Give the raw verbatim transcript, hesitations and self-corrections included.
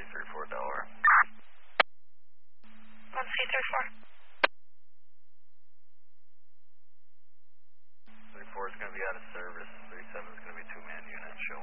three four Delaware. one C three four. three four is going to be out of service. three seven is going to be two-man unit. Show